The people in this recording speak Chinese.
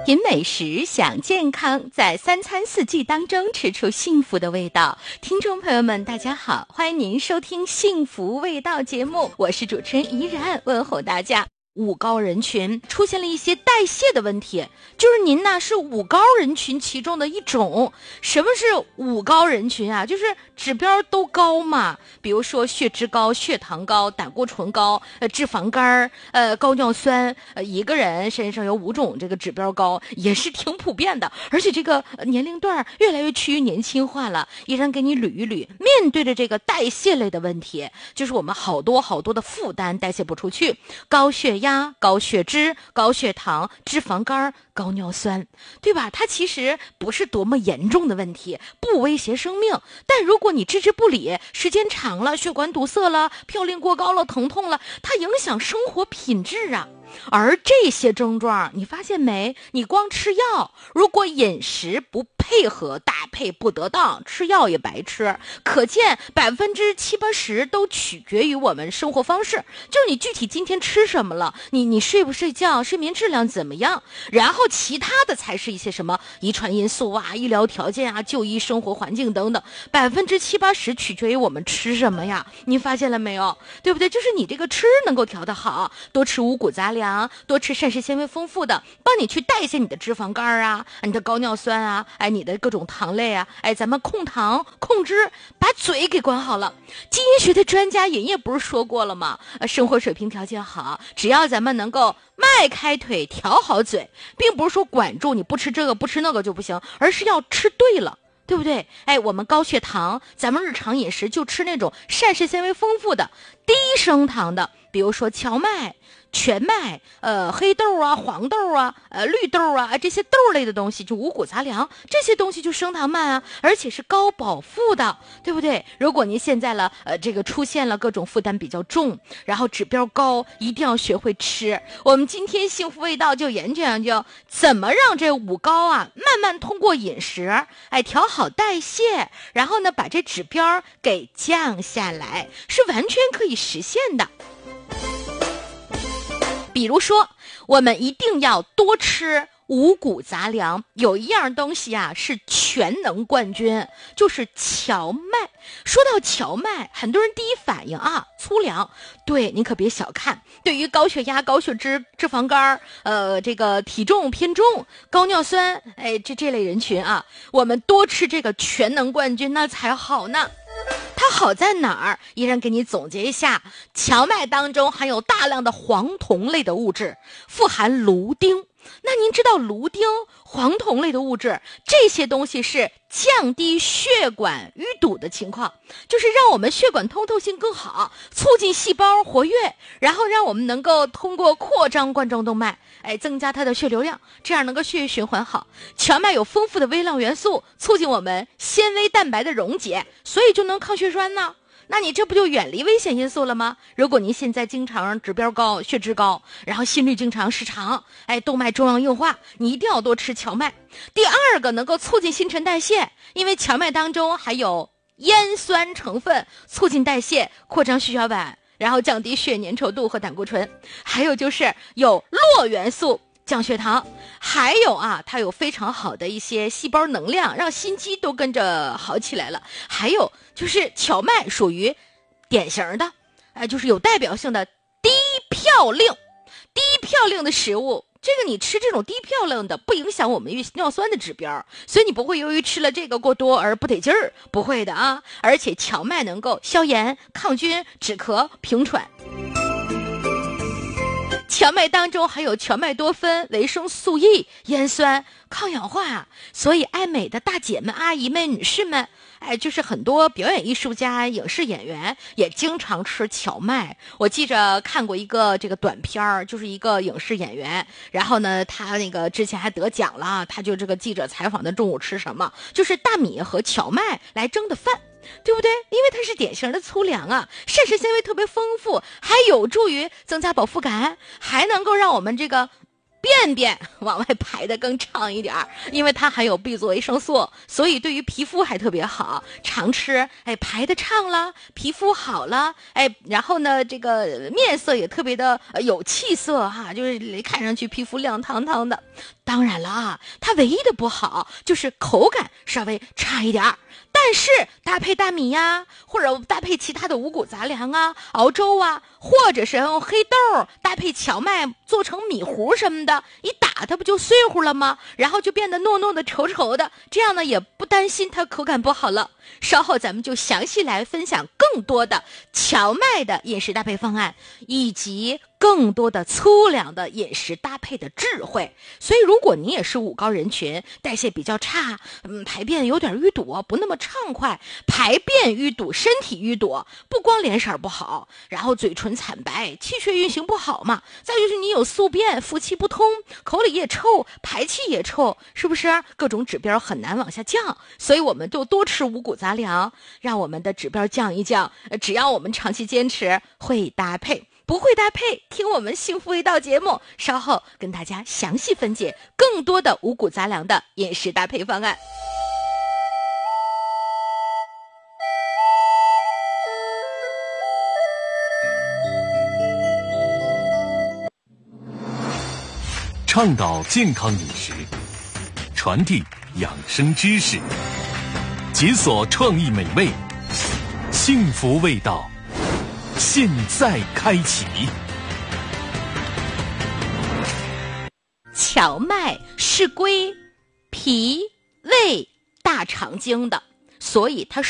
品美食，享健康，在三餐四季当中吃出幸福的味道。听众朋友们大家好，欢迎您收听幸福味道节目，我是主持人怡然，问候大家。五高人群出现了一些代谢的问题，就是您呢是五高人群其中的一种。什么是五高人群啊？就是指标都高嘛，比如说血脂高、血糖高、胆固醇高、脂肪肝高尿酸，一个人身上有5种这个指标高，也是挺普遍的。而且这个年龄段越来越趋于年轻化了，依然给你捋一捋。面对着这个代谢类的问题，就是我们好多的负担代谢不出去，高血压、高血脂、高血糖、脂肪肝、高尿酸，对吧？它其实不是多么严重的问题，不威胁生命，但如果你置之不理，时间长了，血管堵塞了，嘌呤过高了，疼痛了，它影响生活品质啊。而这些症状你发现没？你光吃药，如果饮食不配合搭配不得当，吃药也白吃。可见70%-80%都取决于我们生活方式，就是你具体今天吃什么了，你睡不睡觉，睡眠质量怎么样，然后其他的才是一些什么遗传因素啊、医疗条件啊、就医生活环境等等。70%-80%取决于我们吃什么呀，你发现了没有？对不对？就是你这个吃能够调得好，多吃五谷杂粮，多吃膳食纤维丰富的，帮你去代谢你的脂肪肝啊，你的高尿酸啊，你的各种糖类啊，咱们控糖控脂，把嘴给管好了。基因学的专家人也不是说过了吗？生活水平条件好，只要咱们能够迈开腿调好嘴，并不是说管住你不吃这个不吃那个就不行，而是要吃对了，对不对？我们高血糖，咱们日常饮食就吃那种膳食纤维丰富的、低升糖的，比如说荞麦、全麦、黑豆啊、黄豆啊、绿豆啊，这些豆类的东西，就五谷杂粮，这些东西就升糖慢啊，而且是高饱腹的，对不对？如果您现在了这个出现了各种负担比较重，然后指标高，一定要学会吃。我们今天幸福味道就研究怎么让这五高啊慢慢通过饮食调好代谢，然后呢把这指标给降下来，是完全可以实现的。比如说我们一定要多吃五谷杂粮，有一样东西啊是全能冠军，就是荞麦。说到荞麦，很多人第一反应啊粗粮，对，你可别小看，对于高血压、高血脂、脂肪肝这个体重偏重、高尿酸这类人群啊，我们多吃这个全能冠军那才好呢。它好在哪儿？依然给你总结一下，荞麦当中含有大量的黄酮类的物质，富含卢丁。那您知道卢丁、黄酮类的物质，这些东西是降低血管淤堵的情况，就是让我们血管通透性更好，促进细胞活跃，然后让我们能够通过扩张冠状动脉增加它的血流量，这样能够血液循环好。荞麦有丰富的微量元素，促进我们纤维蛋白的溶解，所以就能抗血栓呢。那你这不就远离危险因素了吗？如果您现在经常指标高、血脂高，然后心率经常失常，动脉粥样硬化，你一定要多吃荞麦。第二个，能够促进新陈代谢，因为荞麦当中含有烟酸成分，促进代谢，扩张血小板，然后降低血粘稠度和胆固醇。还有就是有络元素，降血糖，还有它有非常好的一些细胞能量，让心肌都跟着好起来了。还有就是荞麦属于典型的就是有代表性的低嘌呤的食物。这个你吃这种低嘌呤的不影响我们尿酸的指标，所以你不会由于吃了这个过多而不得劲儿，不会的啊。而且荞麦能够消炎、抗菌、止咳、平喘。荞麦当中含有荞麦多酚、维生素 E、烟酸、抗氧化，所以爱美的大姐们、阿姨们、女士们，就是很多表演艺术家、影视演员也经常吃荞麦。我记着看过一个这个短片，就是一个影视演员，然后呢，他那个之前还得奖了，他就这个记者采访的中午吃什么，就是大米和荞麦来蒸的饭。对不对？因为它是典型的粗粮啊，膳食纤维特别丰富，还有助于增加饱腹感，还能够让我们这个便便往外排得更长一点，因为它含有 B 族维生素，所以对于皮肤还特别好。常吃，排得畅了，皮肤好了，然后呢，这个面色也特别的有气色哈，就是看上去皮肤亮堂堂的。当然了啊，它唯一的不好就是口感稍微差一点，但是搭配大米呀，或者搭配其他的五谷杂粮啊，熬粥啊，或者是用黑豆搭配荞麦做成米糊什么的，一打它不就碎乎了吗？然后就变得糯糯的稠稠的，这样呢也不担心它口感不好了。稍后咱们就详细来分享更多的荞麦的饮食搭配方案，以及更多的粗粮的饮食搭配的智慧。所以如果你也是五高人群，代谢比较差，排便有点淤堵，不那么畅快，排便淤堵，身体淤堵，不光脸色不好，然后嘴唇惨白，气血运行不好嘛，再就是你有宿便，腹气不通，口里也臭，排气也臭，是不是各种指标很难往下降？所以我们就多吃五谷杂粮，让我们的指标降一降。只要我们长期坚持，会搭配不会搭配，听我们幸福味道节目，稍后跟大家详细分解更多的五谷杂粮的饮食搭配方案。 倡导健康饮食，传递养生知识，解锁创意美味，幸福味道现在开启。 荞麦是归脾胃大肠经的，所以它